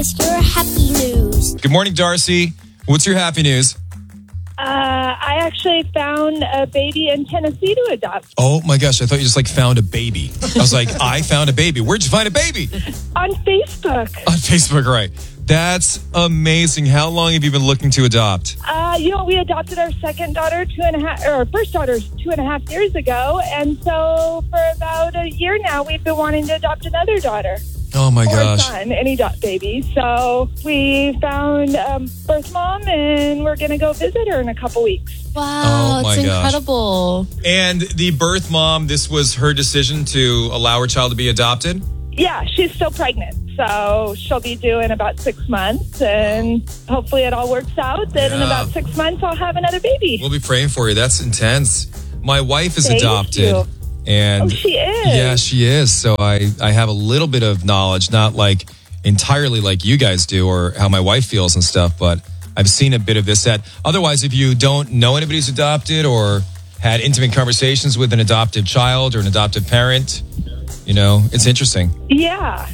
Mr. Happy News. Good morning, Darcy. What's your happy news? I actually found a baby in Tennessee to adopt. Oh my gosh, I thought you just found a baby. I was like, I found a baby. Where'd you find a baby? On Facebook. On Facebook, right. That's amazing. How long have you been looking to adopt? We adopted our second daughter our first daughter 2.5 years ago. And so for about a year now, we've been wanting to adopt another daughter. Oh my Or gosh. son, any baby. So we found birth mom, and we're going to go visit her in a couple weeks. Wow, Oh my it's gosh. incredible. And the birth mom, this was her decision to allow her child to be adopted? Yeah, she's still pregnant. So she'll be due in about 6 months, and hopefully it all works out. Then in Yeah. about 6 months, I'll have another baby. We'll be praying for you. That's intense. My wife is Thank adopted. you. And Oh, she is? Yeah, she is. So I have a little bit of knowledge, not like entirely like you guys do or how my wife feels and stuff, but I've seen a bit of this. That otherwise, if you don't know anybody who's adopted or had intimate conversations with an adoptive child or an adoptive parent, it's interesting. Yeah,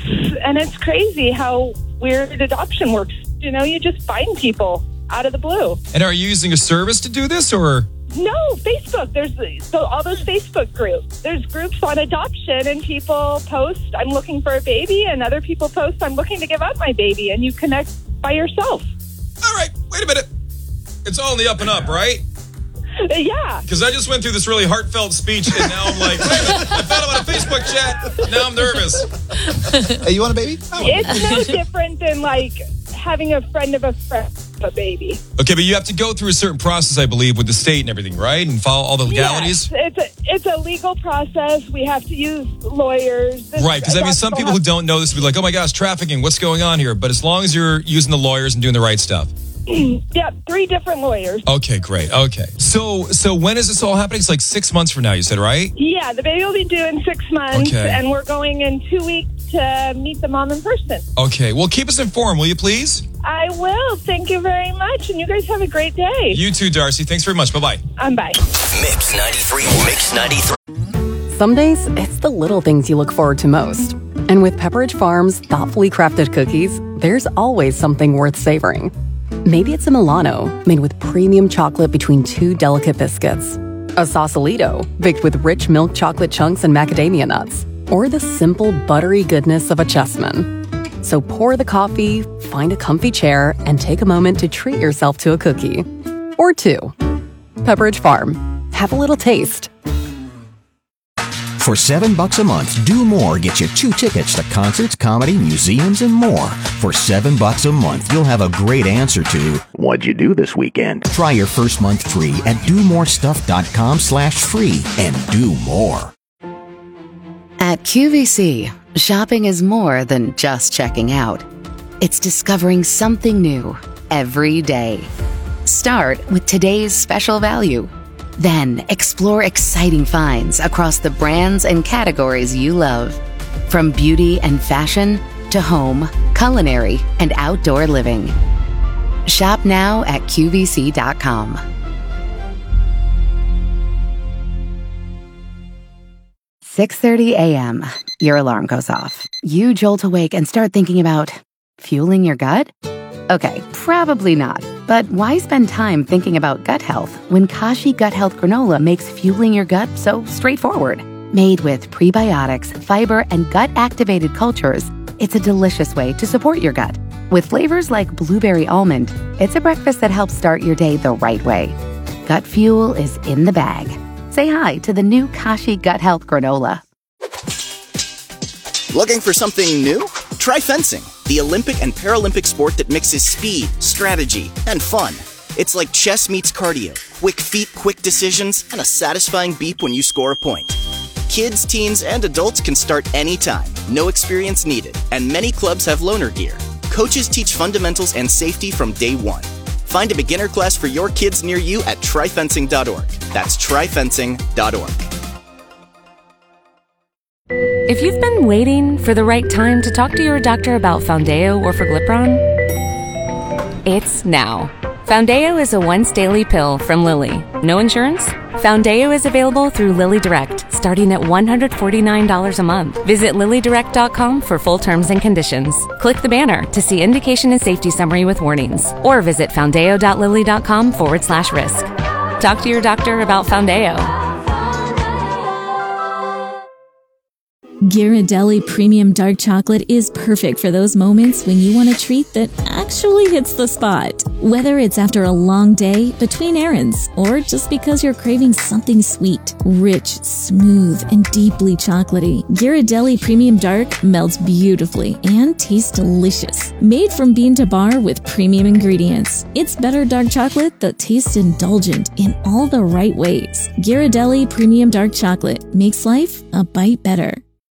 it's crazy how weird adoption works. You just find people out of the blue. And are you using a service to do this or? No, Facebook. There's all those Facebook groups. There's groups on adoption, and people post, I'm looking for a baby, and other people post, I'm looking to give up my baby, and you connect by yourself. All right, wait a minute. It's all in the up and up, right? Yeah. Because I just went through this really heartfelt speech, and now I'm like, wait a minute, I found out about a Facebook chat. Now I'm nervous. Hey, you want a baby? It's no different than having a friend of a friend of a baby. Okay, but you have to go through a certain process, I believe, with the state and everything, right? And follow all the legalities? Yes, it's a legal process. We have to use lawyers. Right, because some people who don't know this would be like, oh my gosh, trafficking, what's going on here? But as long as you're using the lawyers and doing the right stuff. Yeah, 3 different lawyers. Okay, great. Okay. So when is this all happening? It's 6 months from now, you said, right? Yeah, the baby will be due in 6 months, Okay. and we're going in 2 weeks to meet the mom in person. Okay, well, keep us informed, will you please? I will. Thank you very much, and you guys have a great day. You too, Darcy. Thanks very much. Bye-bye. Bye. Mix 93. Mix 93. Some days, it's the little things you look forward to most. And with Pepperidge Farm's thoughtfully crafted cookies, there's always something worth savoring. Maybe it's a Milano, made with premium chocolate between 2 delicate biscuits. A Sausalito, baked with rich milk chocolate chunks and macadamia nuts. Or the simple, buttery goodness of a Chessman. So pour the coffee, find a comfy chair, and take a moment to treat yourself to a cookie. Or 2. Pepperidge Farm. Have a little taste. For $7 a month, Do More gets you 2 tickets to concerts, comedy, museums, and more. For $7 a month, you'll have a great answer to, what'd you do this weekend? Try your first month free at domorestuff.com/free and do more. At QVC, shopping is more than just checking out. It's discovering something new every day. Start with today's special value. Then explore exciting finds across the brands and categories you love. From beauty and fashion to home, culinary, and outdoor living. Shop now at QVC.com. 6:30 a.m. Your alarm goes off. You jolt awake and start thinking about fueling your gut? Okay, probably not. But why spend time thinking about gut health when Kashi Gut Health Granola makes fueling your gut so straightforward? Made with prebiotics, fiber, and gut-activated cultures, it's a delicious way to support your gut. With flavors like blueberry almond, it's a breakfast that helps start your day the right way. Gut fuel is in the bag. Say hi to the new Kashi Gut Health Granola. Looking for something new? Try fencing, the Olympic and Paralympic sport that mixes speed, strategy, and fun. It's like chess meets cardio, quick feet, quick decisions, and a satisfying beep when you score a point. Kids, teens, and adults can start anytime, no experience needed, and many clubs have loaner gear. Coaches teach fundamentals and safety from day one. Find a beginner class for your kids near you at tryfencing.org. That's tryfencing.org. If you've been waiting for the right time to talk to your doctor about Foundayo or Forglipron, it's now. Foundeo is a once daily pill from Lilly. No insurance? Foundeo is available through Lilly Direct, starting at $149 a month. Visit LillyDirect.com for full terms and conditions. Click the banner to see indication and safety summary with warnings, or visit foundeo.lilly.com/risk. Talk to your doctor about Foundeo. Ghirardelli Premium Dark Chocolate is perfect for those moments when you want a treat that actually hits the spot. Whether it's after a long day, between errands, or just because you're craving something sweet, rich, smooth, and deeply chocolatey, Ghirardelli Premium Dark melts beautifully and tastes delicious. Made from bean to bar with premium ingredients, it's better dark chocolate that tastes indulgent in all the right ways. Ghirardelli Premium Dark Chocolate makes life a bite better.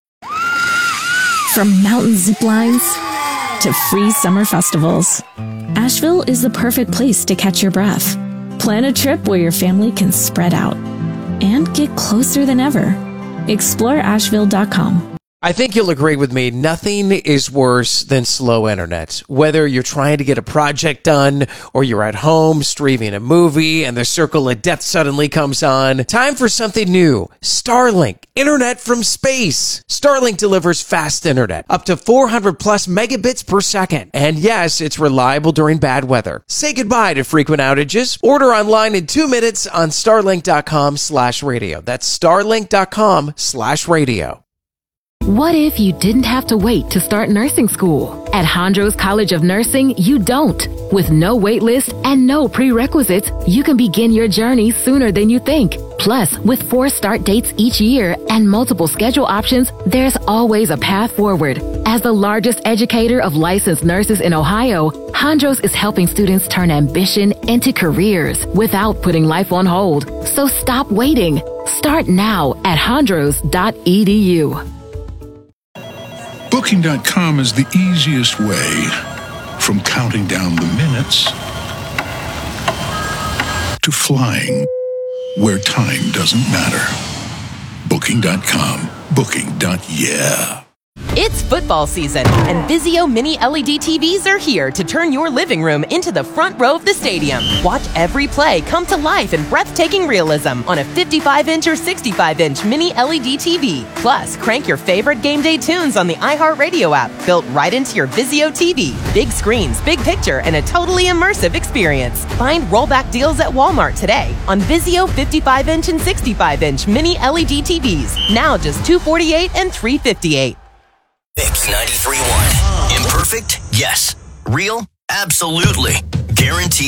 From mountain zip lines to free summer festivals, Asheville is the perfect place to catch your breath. Plan a trip where your family can spread out and get closer than ever. Explore Asheville.com. I think you'll agree with me, nothing is worse than slow internet. Whether you're trying to get a project done or you're at home streaming a movie and the circle of death suddenly comes on, time for something new. Starlink, internet from space. Starlink delivers fast internet, up to 400 plus megabits per second. And yes, it's reliable during bad weather. Say goodbye to frequent outages. Order online in 2 minutes on starlink.com/radio. That's starlink.com/radio. What if you didn't have to wait to start nursing school? At Hondros College of Nursing, you don't. With no wait list and no prerequisites, you can begin your journey sooner than you think. Plus, with 4 start dates each year and multiple schedule options, there's always a path forward. As the largest educator of licensed nurses in Ohio, Hondros is helping students turn ambition into careers without putting life on hold. So stop waiting. Start now at hondros.edu. Booking.com is the easiest way from counting down the minutes to flying where time doesn't matter. Booking.com. Booking.yeah. It's football season, and Vizio Mini LED TVs are here to turn your living room into the front row of the stadium. Watch every play come to life in breathtaking realism on a 55-inch or 65-inch Mini LED TV. Plus, crank your favorite game day tunes on the iHeartRadio app, built right into your Vizio TV. Big screens, big picture, and a totally immersive experience. Find rollback deals at Walmart today on Vizio 55-inch and 65-inch Mini LED TVs. Now just $248 and $358. Mix 93.1. Imperfect? Yes. Real? Absolutely. Guaranteed.